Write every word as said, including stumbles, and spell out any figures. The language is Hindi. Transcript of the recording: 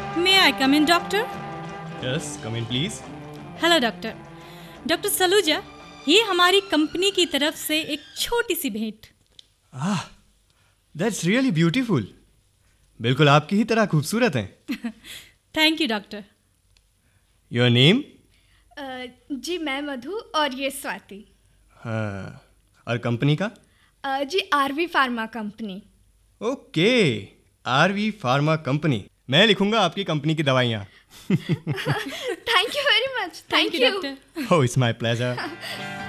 May I come in, doctor? Yes, come in please. Hello doctor. Doctor Saluja, ये हमारी कंपनी की तरफ से एक छोटी सी भेंट। Ah, that's really beautiful. बिल्कुल आपकी ही तरह खूबसूरत हैं। Thank you doctor. Your name? अ, जी मैं मधु और ये स्वाति। हाँ, और कंपनी का? अ, जी RV pharma company. Okay, RV pharma company. मैं लिखूंगा आपकी कंपनी की दवाइयाँ। Thank you very much. Thank you doctor. Oh, it's my pleasure.